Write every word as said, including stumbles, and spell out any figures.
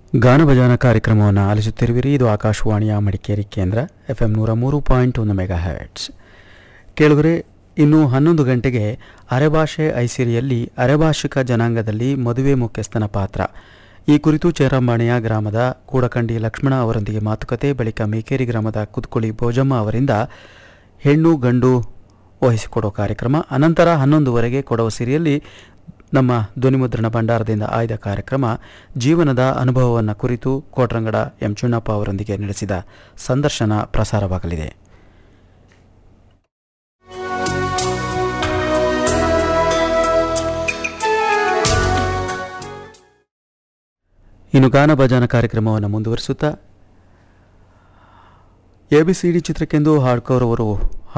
ಗಾನಭಜಾನ ಕಾರ್ಯಕ್ರಮವನ್ನು ಆಲಿಸುತ್ತಿರುವಿರಿ. ಇದು ಆಕಾಶವಾಣಿಯ ಮಡಿಕೇರಿ ಕೇಂದ್ರ ಎಫ್ ಎಂ ನೂರ ಮೂರು ಪಾಯಿಂಟ್ ಒಂದು ಮೆಗಾ ಹರ್ಟ್ಸ್. ಕೇಳುಗರೆ, ಇನ್ನು ಹನ್ನೊಂದು ಗಂಟೆಗೆ ಅರೆಭಾಷೆ ಐಸಿರಿಯಲ್ಲಿ ಅರೆಭಾಷಿಕ ಜನಾಂಗದಲ್ಲಿ ಮದುವೆ ಮುಖ್ಯಸ್ಥನ ಪಾತ್ರ ಈ ಕುರಿತು ಚೇರಂಬಾಣಿಯ ಗ್ರಾಮದ ಕೂಡಕಂಡಿ ಲಕ್ಷ್ಮಣ ಅವರೊಂದಿಗೆ ಮಾತುಕತೆ. ಬಳಿಕ ಮೇಕೇರಿ ಗ್ರಾಮದ ಕುತ್ಕುಳಿ ಭೋಜಮ್ಮ ಅವರಿಂದ ಹೆಣ್ಣು ಗಂಡು ವಹಿಸಿಕೊಡೋ ಕಾರ್ಯಕ್ರಮ. ಅನಂತರ ಹನ್ನೊಂದುವರೆಗೆ ಕೊಡವ ಸಿರಿಯಲ್ಲಿ ನಮ್ಮ ಧ್ವನಿಮುದ್ರಣ ಭಂಡಾರದಿಂದ ಆಯ್ದ ಕಾರ್ಯಕ್ರಮ ಜೀವನದ ಅನುಭವವನ್ನು ಕುರಿತು ಕೋಟ್ರಂಗಡ ಎಂ ಚುಣ್ಣಪ್ಪ ಅವರೊಂದಿಗೆ ನಡೆಸಿದ ಸಂದರ್ಶನ ಪ್ರಸಾರವಾಗಲಿದೆ. ಇನ್ನು ಗಾನ ಭಜಾನ ಕಾರ್ಯಕ್ರಮವನ್ನು ಮುಂದುವರಿಸುತ್ತಾ ಎಬಿಸಿಡಿ ಚಿತ್ರಕ್ಕೆಂದು ಹಾಡ್ಕೋರ್ ಅವರು